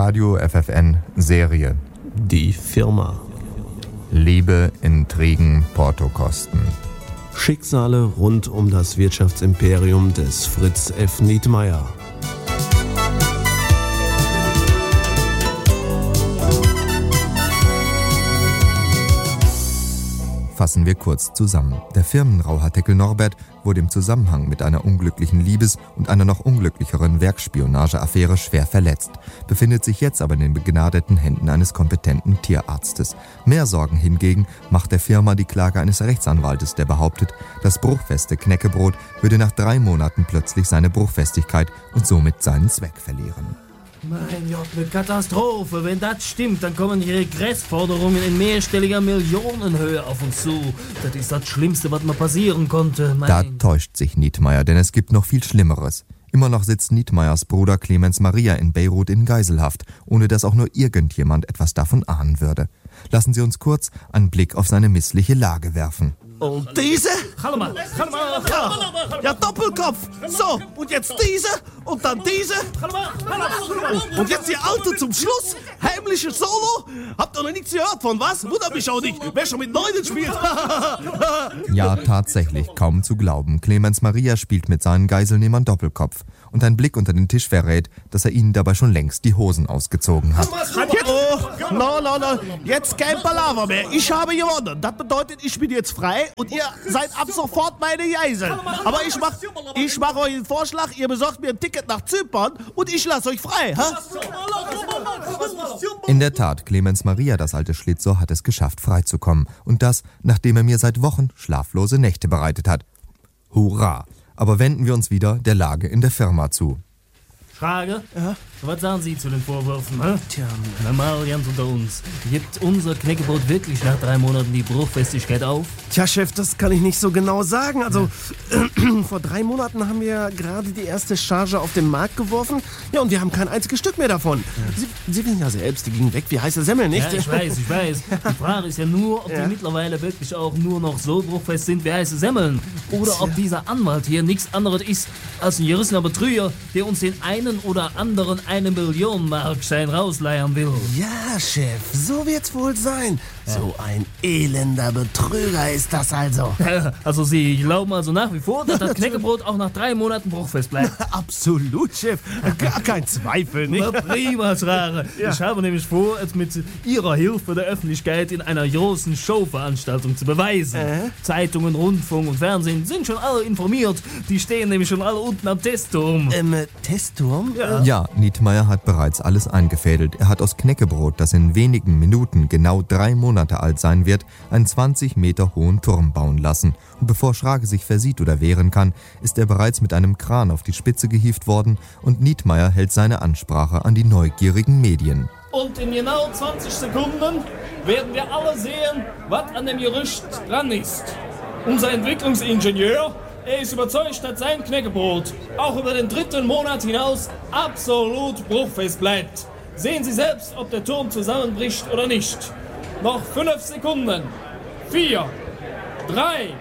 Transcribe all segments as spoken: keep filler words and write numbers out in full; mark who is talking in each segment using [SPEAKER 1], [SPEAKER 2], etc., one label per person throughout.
[SPEAKER 1] Radio F F N Serie.
[SPEAKER 2] Die Firma.
[SPEAKER 1] Liebe, Intrigen, Portokosten.
[SPEAKER 2] Schicksale rund um das Wirtschaftsimperium des Fritz F. Nietmeyer.
[SPEAKER 1] Fassen wir kurz zusammen. Der Firmenrauhartikel Norbert wurde im Zusammenhang mit einer unglücklichen Liebes- und einer noch unglücklicheren Werkspionageaffäre schwer verletzt, befindet sich jetzt aber in den begnadeten Händen eines kompetenten Tierarztes. Mehr Sorgen hingegen macht der Firma die Klage eines Rechtsanwaltes, der behauptet, das bruchfeste Knäckebrot würde nach drei Monaten plötzlich seine Bruchfestigkeit und somit seinen Zweck verlieren.
[SPEAKER 3] Mein Gott, eine Katastrophe. Wenn das stimmt, dann kommen die Regressforderungen in mehrstelliger Millionenhöhe auf uns zu. Das ist das Schlimmste, was mir passieren konnte. Mein
[SPEAKER 1] Da täuscht sich Nietmeyer, denn es gibt noch viel Schlimmeres. Immer noch sitzt Nietmeyers Bruder Clemens Maria in Beirut in Geiselhaft, ohne dass auch nur irgendjemand etwas davon ahnen würde. Lassen Sie uns kurz einen Blick auf seine missliche Lage werfen.
[SPEAKER 4] Und diese?
[SPEAKER 3] Hallo mal, hallo mal,
[SPEAKER 4] Ja, ja, Doppelkopf. So, und jetzt diese und dann diese. Und jetzt die alte zum Schluss. Heimliche Solo. Habt ihr noch nichts gehört von was? Wundert mich auch nicht. Wer schon mit Neunen spielt.
[SPEAKER 1] Ja, tatsächlich, kaum zu glauben. Clemens Maria spielt mit seinen Geiselnehmern Doppelkopf. Und ein Blick unter den Tisch verrät, dass er ihnen dabei schon längst die Hosen ausgezogen hat.
[SPEAKER 4] Oh, no, no, no. Jetzt kein Palaver mehr. Ich habe gewonnen. Das bedeutet, ich bin jetzt frei und ihr seid ab sofort meine Geiseln. Aber ich mach, ich mach euch einen Vorschlag. Ihr besorgt mir ein Ticket nach Zypern und ich lasse euch frei. Ha?
[SPEAKER 1] In der Tat, Clemens Maria, das alte Schlitzohr, hat es geschafft, freizukommen. Und das, nachdem er mir seit Wochen schlaflose Nächte bereitet hat. Hurra! Aber wenden wir uns wieder der Lage in der Firma zu.
[SPEAKER 3] Frage?
[SPEAKER 4] Ja?
[SPEAKER 3] Was sagen Sie zu den Vorwürfen? Hä?
[SPEAKER 4] Tja,
[SPEAKER 3] Normal, ganz unter uns. Gibt unser Knäckebrot wirklich nach drei Monaten die Bruchfestigkeit auf?
[SPEAKER 4] Tja, Chef, das kann ich nicht so genau sagen. Also, äh, vor drei Monaten haben wir gerade die erste Charge auf den Markt geworfen. Ja, und wir haben kein einziges Stück mehr davon. Sie, Sie wissen ja selbst, die gingen weg wie heiße Semmel, nicht?
[SPEAKER 3] Ja, ich weiß, ich weiß. Die Frage ist ja nur, ob
[SPEAKER 4] Ja.
[SPEAKER 3] die mittlerweile wirklich auch nur noch so bruchfest sind wie heiße Semmeln. Oder ob dieser Anwalt hier nichts anderes ist als ein gerissener Betrüger, der uns den einen oder anderen eine Million Markschein rausleiern will.
[SPEAKER 4] Ja, Chef, so wird's wohl sein. So ein elender Betrüger ist das also.
[SPEAKER 3] Also Sie glauben also nach wie vor, dass das Knäckebrot auch nach drei Monaten bruchfest bleibt?
[SPEAKER 4] Absolut, Chef. Gar kein Zweifel, nicht?
[SPEAKER 3] Na prima, Schrare.
[SPEAKER 4] Ja.
[SPEAKER 3] Ich habe nämlich vor, es mit Ihrer Hilfe der Öffentlichkeit in einer großen Showveranstaltung zu beweisen.
[SPEAKER 4] Äh?
[SPEAKER 3] Zeitungen, Rundfunk und Fernsehen sind schon alle informiert. Die stehen nämlich schon alle unten am Testturm.
[SPEAKER 4] Ähm, Testturm?
[SPEAKER 3] Ja.
[SPEAKER 1] Ja, Nietmeyer hat bereits alles eingefädelt. Er hat aus Knäckebrot, das in wenigen Minuten genau drei Monate alt sein wird, einen zwanzig Meter hohen Turm bauen lassen. Und bevor Schrage sich versieht oder wehren kann, ist er bereits mit einem Kran auf die Spitze gehievt worden und Nietmeyer hält seine Ansprache an die neugierigen Medien.
[SPEAKER 3] Und in genau zwanzig Sekunden werden wir alle sehen, was an dem Gerücht dran ist. Unser Entwicklungsingenieur, er ist überzeugt, dass sein Knäckebrot auch über den dritten Monat hinaus absolut bruchfest bleibt. Sehen Sie selbst, ob der Turm zusammenbricht oder nicht. Noch fünf Sekunden. Vier, drei,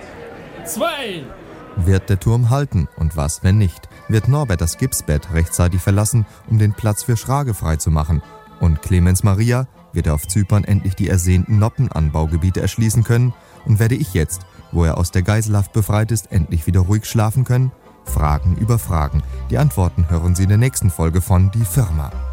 [SPEAKER 3] zwei.
[SPEAKER 1] Wird der Turm halten? Und was, wenn nicht? Wird Norbert das Gipsbett rechtzeitig verlassen, um den Platz für Schrage freizumachen? Und Clemens Maria, wird er auf Zypern endlich die ersehnten Noppenanbaugebiete erschließen können? Und werde ich jetzt, wo er aus der Geiselhaft befreit ist, endlich wieder ruhig schlafen können? Fragen über Fragen. Die Antworten hören Sie in der nächsten Folge von Die Firma.